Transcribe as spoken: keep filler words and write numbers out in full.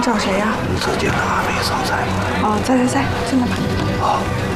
找谁呀？ 你只见了阿梅嫂在吗？ 哦，在在在，进来吧。 好。